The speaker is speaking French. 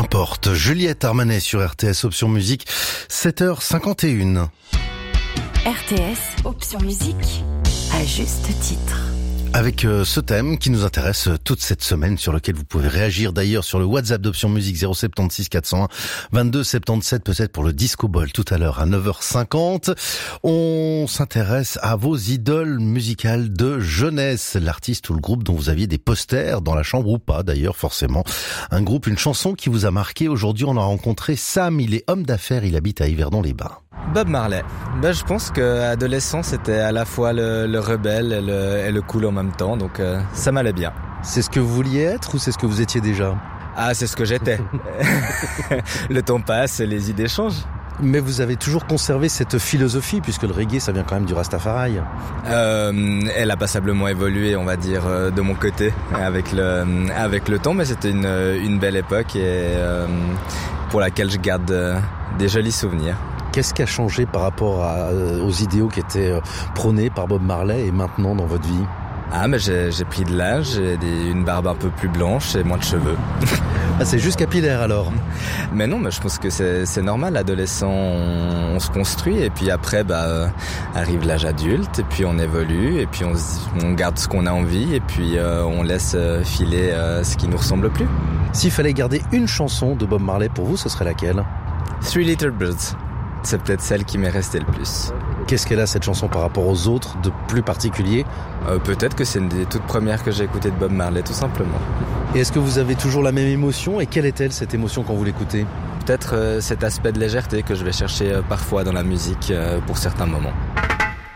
Qu'importe, Juliette Armanet sur RTS Option Musique, 7h51. RTS Option Musique, à juste titre. Avec ce thème qui nous intéresse toute cette semaine, sur lequel vous pouvez réagir d'ailleurs sur le WhatsApp d'Option Musique 076 401 22 77, peut-être pour le Disco Ball tout à l'heure à 9h50. On s'intéresse à vos idoles musicales de jeunesse, l'artiste ou le groupe dont vous aviez des posters dans la chambre ou pas d'ailleurs forcément. Un groupe, une chanson qui vous a marqué. Aujourd'hui on a rencontré Sam, il est homme d'affaires, il habite à Yverdon-les-Bains. Bob Marley. Je pense qu'adolescent, c'était à la fois le rebelle et le cool en même temps, donc ça m'allait bien. C'est ce que vous vouliez être ou c'est ce que vous étiez déjà ? Ah, c'est ce que j'étais. Le temps passe et les idées changent. Mais vous avez toujours conservé cette philosophie, puisque le reggae, ça vient quand même du Rastafari. Elle a passablement évolué, on va dire, de mon côté, avec le temps, mais c'était une belle époque et pour laquelle je garde des jolis souvenirs. Qu'est-ce qui a changé par rapport aux idéaux qui étaient prônés par Bob Marley et maintenant dans votre vie ? Ah, mais j'ai pris de l'âge, j'ai une barbe un peu plus blanche et moins de cheveux. Ah, c'est juste capillaire alors ? Mais non, mais je pense que c'est normal, adolescent, on se construit et puis après arrive l'âge adulte et puis on évolue et puis on garde ce qu'on a envie et puis on laisse filer ce qui nous ressemble plus. S'il fallait garder une chanson de Bob Marley pour vous, ce serait laquelle ? Three Little Birds. C'est peut-être celle qui m'est restée le plus. Qu'est-ce qu'elle a cette chanson par rapport aux autres de plus particulier ? Peut-être que c'est une des toutes premières que j'ai écoutées de Bob Marley, tout simplement. Et est-ce que vous avez toujours la même émotion ? Et quelle est-elle cette émotion quand vous l'écoutez ? Peut-être cet aspect de légèreté que je vais chercher parfois dans la musique pour certains moments.